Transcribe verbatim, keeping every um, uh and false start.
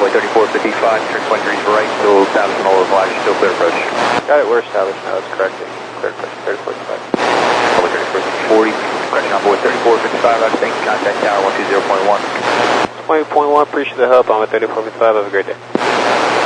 runway thirty-four fifty-five, turn twenty degrees right, still establishing all the flags, still clear approach. Got it, we're established now, that's correct. Clear approach, thirty-four fifty-five. Runway thirty-four forty, correction on board thirty-four fifty-five, I think, contact tower one two zero point one. twenty point one, appreciate the help, I'm at thirty-four fifty-five, have a great day.